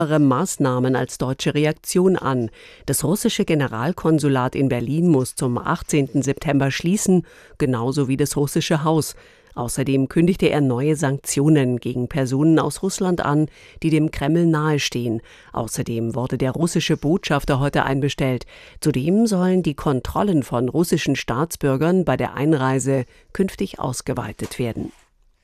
Maßnahmen als deutsche Reaktion an. Das russische Generalkonsulat in Berlin muss zum 18. September schließen, genauso wie das russische Haus. Außerdem kündigte er neue Sanktionen gegen Personen aus Russland an, die dem Kreml nahestehen. Außerdem wurde der russische Botschafter heute einbestellt. Zudem sollen die Kontrollen von russischen Staatsbürgern bei der Einreise künftig ausgeweitet werden.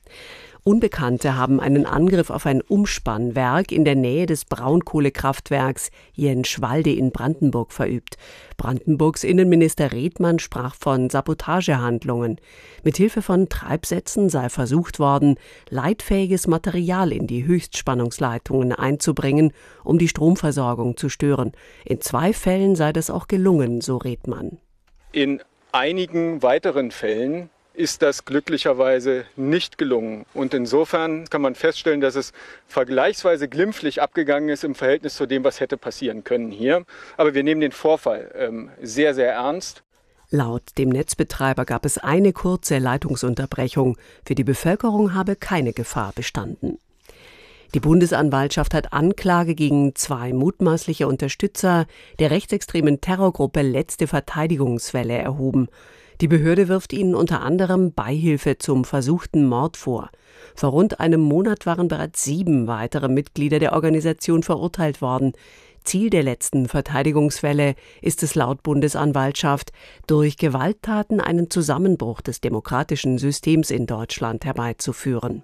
Unbekannte haben einen Angriff auf ein Umspannwerk in der Nähe des Braunkohlekraftwerks Jenschwalde in Brandenburg verübt. Brandenburgs Innenminister Redmann sprach von Sabotagehandlungen. Mithilfe von Treibsätzen sei versucht worden, leitfähiges Material in die Höchstspannungsleitungen einzubringen, um die Stromversorgung zu stören. In 2 Fällen sei das auch gelungen, so Redmann. In einigen weiteren Fällen ist das glücklicherweise nicht gelungen. Und insofern kann man feststellen, dass es vergleichsweise glimpflich abgegangen ist im Verhältnis zu dem, was hätte passieren können hier. Aber wir nehmen den Vorfall sehr, sehr ernst. Laut dem Netzbetreiber gab es eine kurze Leitungsunterbrechung. Für die Bevölkerung habe keine Gefahr bestanden. Die Bundesanwaltschaft hat Anklage gegen 2 mutmaßliche Unterstützer der rechtsextremen Terrorgruppe Letzte Verteidigungswelle erhoben. Die Behörde wirft ihnen unter anderem Beihilfe zum versuchten Mord vor. Vor rund einem Monat waren bereits 7 weitere Mitglieder der Organisation verurteilt worden. Ziel der Letzten Verteidigungswelle ist es laut Bundesanwaltschaft, durch Gewalttaten einen Zusammenbruch des demokratischen Systems in Deutschland herbeizuführen.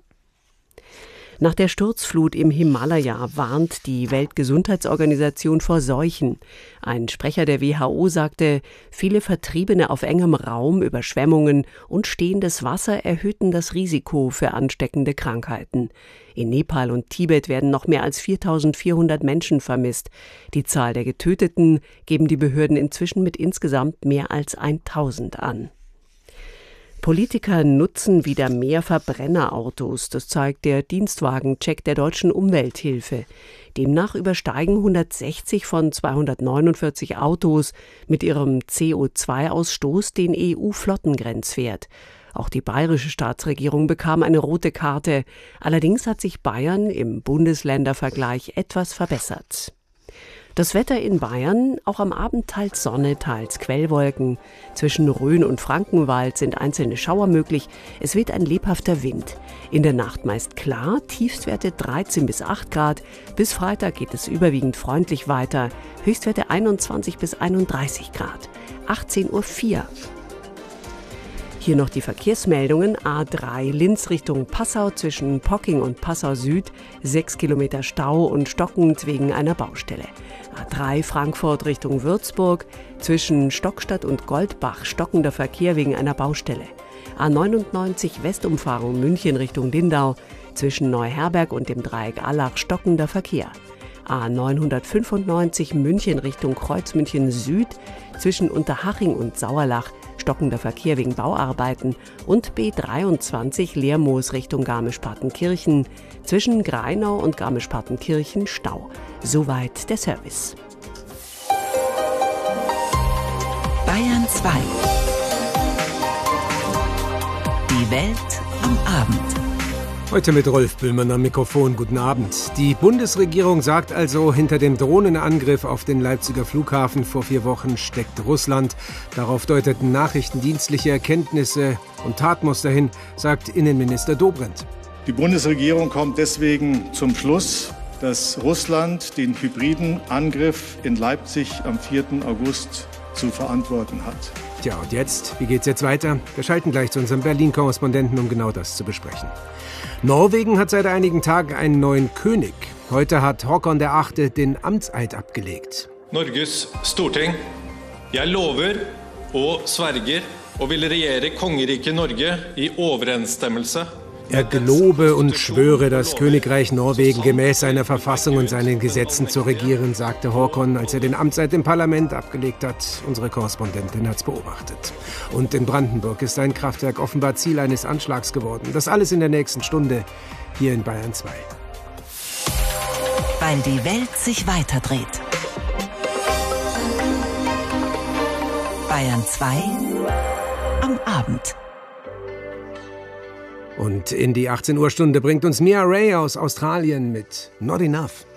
Nach der Sturzflut im Himalaya warnt die Weltgesundheitsorganisation vor Seuchen. Ein Sprecher der WHO sagte, viele Vertriebene auf engem Raum, Überschwemmungen und stehendes Wasser erhöhten das Risiko für ansteckende Krankheiten. In Nepal und Tibet werden noch mehr als 4.400 Menschen vermisst. Die Zahl der Getöteten geben die Behörden inzwischen mit insgesamt mehr als 1.000 an. Politiker nutzen wieder mehr Verbrennerautos. Das zeigt der Dienstwagencheck der Deutschen Umwelthilfe. Demnach übersteigen 160 von 249 Autos mit ihrem CO2-Ausstoß den EU-Flottengrenzwert. Auch die bayerische Staatsregierung bekam eine rote Karte. Allerdings hat sich Bayern im Bundesländervergleich etwas verbessert. Das Wetter in Bayern, auch am Abend teils Sonne, teils Quellwolken. Zwischen Rhön und Frankenwald sind einzelne Schauer möglich. Es weht ein lebhafter Wind. In der Nacht meist klar, Tiefstwerte 13 bis 8 Grad. Bis Freitag geht es überwiegend freundlich weiter. Höchstwerte 21 bis 31 Grad. 18:04 Uhr. Hier noch die Verkehrsmeldungen. A3 Linz Richtung Passau zwischen Pocking und Passau Süd. 6 Kilometer Stau und stockend wegen einer Baustelle. A3 Frankfurt Richtung Würzburg. Zwischen Stockstadt und Goldbach stockender Verkehr wegen einer Baustelle. A99 Westumfahrung München Richtung Lindau. Zwischen Neuherberg und dem Dreieck Allach stockender Verkehr. A995 München Richtung Kreuzmünchen Süd. Zwischen Unterhaching und Sauerlach stockender Verkehr wegen Bauarbeiten und B23 Lermoos Richtung Garmisch-Partenkirchen. Zwischen Grainau und Garmisch-Partenkirchen Stau. Soweit der Service. Bayern 2. Die Welt am Abend. Heute mit Rolf Böhmann am Mikrofon. Guten Abend. Die Bundesregierung sagt also, hinter dem Drohnenangriff auf den Leipziger Flughafen vor 4 Wochen steckt Russland. Darauf deuteten nachrichtendienstliche Erkenntnisse und Tatmuster hin, sagt Innenminister Dobrindt. Die Bundesregierung kommt deswegen zum Schluss, dass Russland den hybriden Angriff in Leipzig am 4. August zu verantworten hat. Tja, und jetzt? Wie geht's jetzt weiter? Wir schalten gleich zu unserem Berlin-Korrespondenten, um genau das zu besprechen. Norwegen hat seit einigen Tagen einen neuen König. Heute hat Håkon VIII. Den Amtseid abgelegt. Norges Storting. Jeg lover og sverger og vil regjere kongeriket Norge i overensstemmelse. Er gelobe und schwöre, das Königreich Norwegen gemäß seiner Verfassung und seinen Gesetzen zu regieren, sagte Håkon, als er den Amtseid im Parlament abgelegt hat. Unsere Korrespondentin hat's beobachtet. Und in Brandenburg ist ein Kraftwerk offenbar Ziel eines Anschlags geworden. Das alles in der nächsten Stunde hier in Bayern 2. Weil die Welt sich weiterdreht. Bayern 2 am Abend. Und in die 18 Uhr Stunde bringt uns Mia Ray aus Australien mit Not Enough.